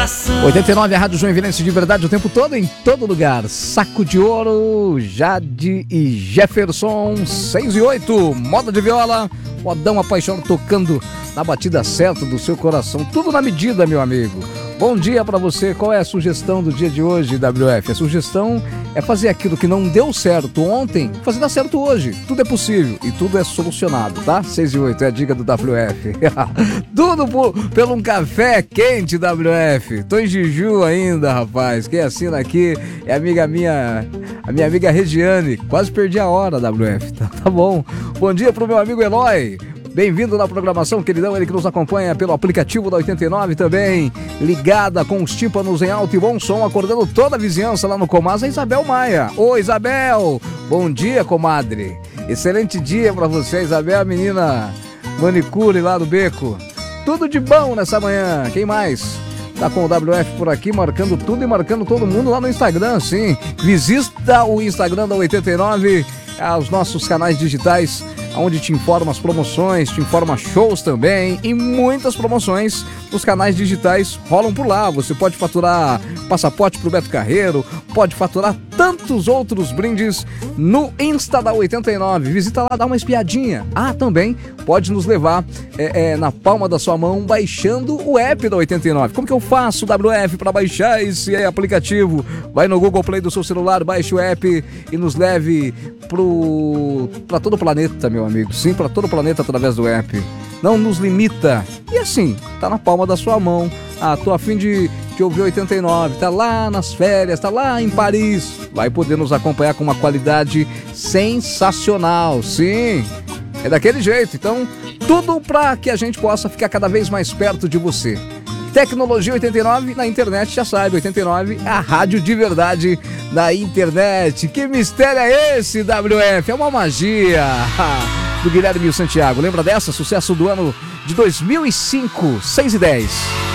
coração. 89, a Rádio Joinvilense de verdade o tempo todo, em todo lugar. Saco de Ouro, Jade e Jefferson, 6 e 8, moda de viola, modão apaixonado tocando na batida certa do seu coração. Tudo na medida, meu amigo. Bom dia pra você. Qual é a sugestão do dia de hoje, WF? A sugestão é fazer aquilo que não deu certo ontem, fazer dar certo hoje. Tudo é possível e tudo é solucionado, tá? 6 e 8 é a dica do WF. Tudo pelo um café quente, WF. Tô em Juju ainda, rapaz. Quem assina aqui é a minha amiga Regiane. Quase perdi a hora, WF. Tá bom. Bom dia pro meu amigo Eloy. Bem-vindo na programação, queridão, ele que nos acompanha pelo aplicativo da 89 também, ligada com os tímpanos em alto e bom som, acordando toda a vizinhança lá no Comás, a Isabel Maia. Ô, Isabel, bom dia, comadre. Excelente dia pra você, Isabel, a menina manicure lá do Beco. Tudo de bom nessa manhã, quem mais? Tá com o WF por aqui, marcando tudo e marcando todo mundo lá no Instagram, sim. Visita o Instagram da 89, os nossos canais digitais, onde te informa as promoções, te informa shows também, e muitas promoções nos canais digitais rolam por lá. Você pode faturar passaporte pro Beto Carreiro, pode faturar tantos outros brindes no Insta da 89. Visita lá, dá uma espiadinha. Também pode nos levar na palma da sua mão, baixando o app da 89. Como que eu faço, WF, para baixar esse aplicativo? Vai no Google Play do seu celular, baixe o app e nos leve para todo o planeta, meu amigo. Sim, para todo o planeta através do app. Não nos limita. E assim, tá na palma da sua mão. Tô a fim de ouvir 89. Tá lá nas férias, tá lá em Paris. Vai poder nos acompanhar com uma qualidade sensacional. Sim, é daquele jeito. Então, tudo para que a gente possa ficar cada vez mais perto de você. Tecnologia 89 na internet, já sabe, 89, a rádio de verdade da internet. Que mistério é esse, WF? É uma magia do Guilherme Santiago. Lembra dessa? Sucesso do ano de 2005, 6 e 10.